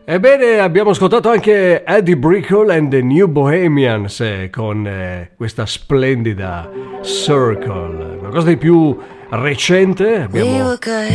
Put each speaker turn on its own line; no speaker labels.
Ebbene, abbiamo ascoltato anche Eddie Brickell and the New Bohemians con questa splendida Circle, una cosa di più recente. Abbiamo